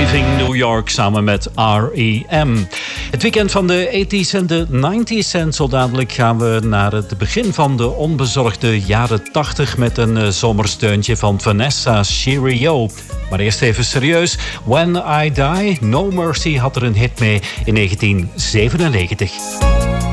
Leaving New York samen met R.E.M. Het weekend van de 80s en de 90s. En zo dadelijk gaan we naar het begin van de onbezorgde jaren 80 met een zomersteuntje van Vanessa Cheerio. Maar eerst even serieus. When I Die, No Mercy had er een hit mee in 1997.